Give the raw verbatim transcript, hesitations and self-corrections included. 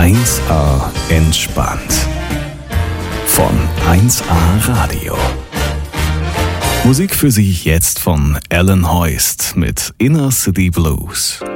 eins A entspannt. Von eins A Radio. Musik für Sie jetzt von Alan Hoist mit Inner City Blues.